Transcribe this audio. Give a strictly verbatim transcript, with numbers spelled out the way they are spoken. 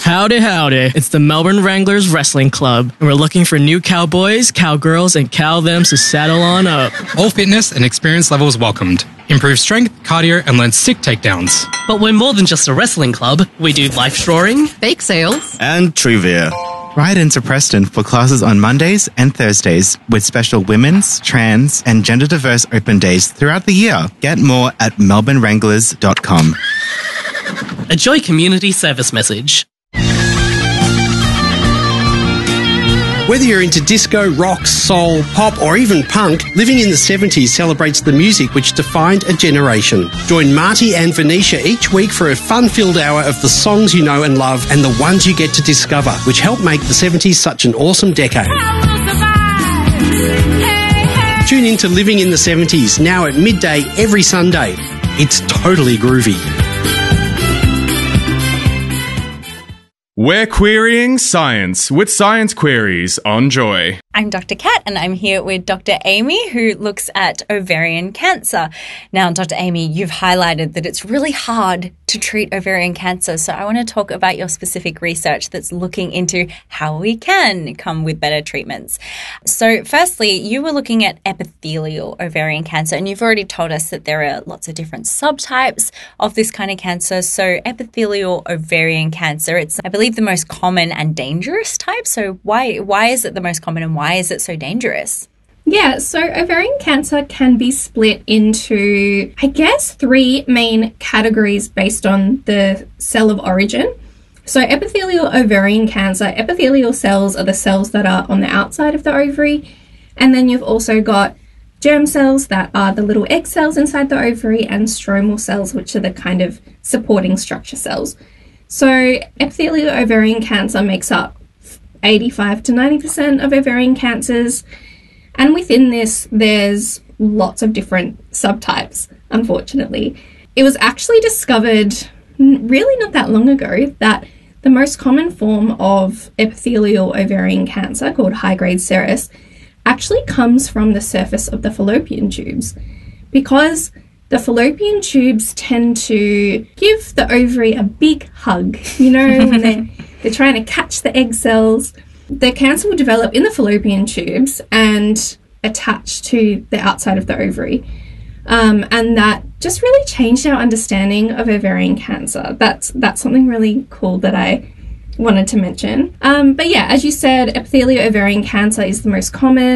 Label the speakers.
Speaker 1: Howdy, howdy. It's the Melbourne Wranglers Wrestling Club, and we're looking for new cowboys, cowgirls, and cow-thems to saddle on up.
Speaker 2: All fitness and experience levels welcomed. Improve strength, cardio, and learn sick takedowns.
Speaker 3: But we're more than just a wrestling club. We do life drawing,
Speaker 4: bake sales,
Speaker 5: and trivia.
Speaker 6: Ride into Preston for classes on Mondays and Thursdays with special women's, trans, and gender-diverse open days throughout the year. Get more at melbourne wranglers dot com.
Speaker 3: A Joy community service message.
Speaker 7: Whether you're into disco, rock, soul, pop, or even punk, Living in the seventies celebrates the music which defined a generation. Join Marty and Venetia each week for a fun-filled hour of the songs you know and love and the ones you get to discover, which help make the seventies such an awesome decade. Tune in to Living in the seventies, now at midday every Sunday. It's totally groovy.
Speaker 8: We're querying science with Science Queries on Joy.
Speaker 9: I'm Doctor Kat, and I'm here with Doctor Amy, who looks at ovarian cancer. Now, Doctor Amy, you've highlighted that it's really hard to treat ovarian cancer, so I want to talk about your specific research that's looking into how we can come with better treatments. So, firstly, you were looking at epithelial ovarian cancer, and you've already told us that there are lots of different subtypes of this kind of cancer. So, epithelial ovarian cancer, it's, I believe, the most common and dangerous type. So, why why is it the most common, and why is it so dangerous?
Speaker 10: Yeah, so ovarian cancer can be split into, I guess, three main categories based on the cell of origin. So epithelial ovarian cancer, epithelial cells are the cells that are on the outside of the ovary. And then you've also got germ cells that are the little egg cells inside the ovary, and stromal cells, which are the kind of supporting structure cells. So epithelial ovarian cancer makes up eighty-five to ninety percent of ovarian cancers. And within this, there's lots of different subtypes, unfortunately. It was actually discovered really not that long ago that the most common form of epithelial ovarian cancer, called high-grade serous, actually comes from the surface of the fallopian tubes, because the fallopian tubes tend to give the ovary a big hug, you know, when they're, they're trying to catch the egg cells. The cancer will develop in the fallopian tubes and attach to the outside of the ovary. Um, and that just really changed our understanding of ovarian cancer. That's that's something really cool that I wanted to mention. Um, but yeah, as you said, epithelial ovarian cancer is the most common.